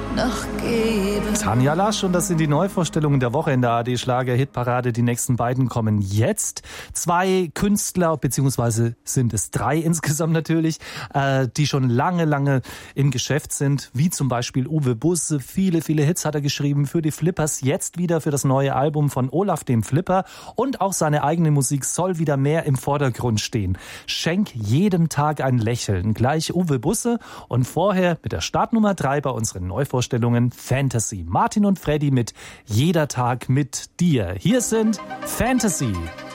noch gebe. Tanja Lasch, und das sind die Neuvorstellungen der Woche in der ARD-Schlager-Hitparade. Die nächsten beiden kommen jetzt. 2 Künstler, beziehungsweise sind es 3 insgesamt natürlich, die schon lange im Geschäft sind, wie zum Beispiel Uwe Busse. Viele Hits hat er geschrieben für die Flippers, jetzt wieder für das neue Album von Olaf dem Flipper, und auch seine eigene Musik soll wieder mehr im Vordergrund stehen. Schenk jedem Tag ein Lächeln. Gleich Uwe Busse, und vorher mit der Startnummer 3 bei unseren Neuvorstellungen Fantasy. Martin und Freddy mit Jeder Tag mit dir. Hier sind Fantasy.